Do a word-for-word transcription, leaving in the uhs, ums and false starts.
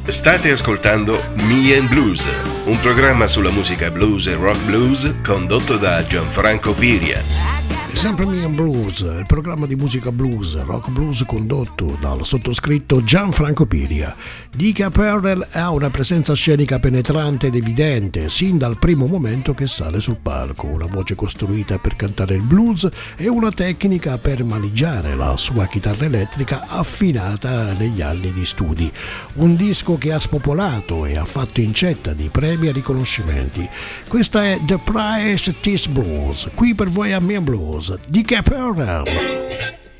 State ascoltando Me and Blues, un programma sulla musica blues e rock blues condotto da Gianfranco Piria. È sempre Me and Blues, il programma di musica blues, rock blues condotto dal sottoscritto Gianfranco Piria. Dick Apparel ha una presenza scenica penetrante ed evidente sin dal primo momento che sale sul palco, una voce costruita per cantare il blues e una tecnica per maneggiare la sua chitarra elettrica affinata negli anni di studi. Un disco che ha spopolato e ha fatto incetta di premi e riconoscimenti. Questa è The Price Is Blues, qui per voi a Me and Blues, Dick Apparel.